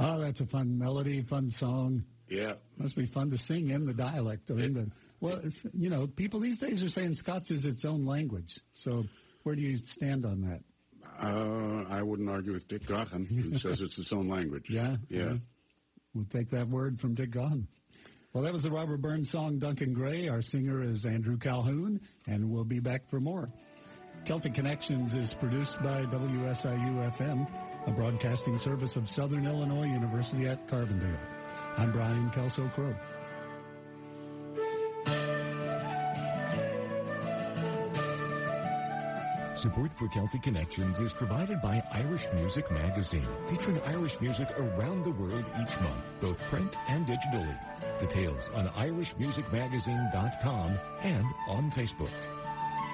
Oh, that's a fun melody, fun song. Yeah. Must be fun to sing in the dialect. Or people these days are saying Scots is its own language. So where do you stand on that? I wouldn't argue with Dick Gaughan, who says it's its own language. Yeah. Yeah. We'll take that word from Dick Gaughan. Well, that was the Robert Burns song, Duncan Gray. Our singer is Andrew Calhoun, and we'll be back for more. Celtic Connections is produced by WSIU-FM, a broadcasting service of Southern Illinois University at Carbondale. I'm Brian Kelso-Crow. Support for Celtic Connections is provided by Irish Music Magazine, featuring Irish music around the world each month, both print and digitally. Details on irishmusicmagazine.com and on Facebook.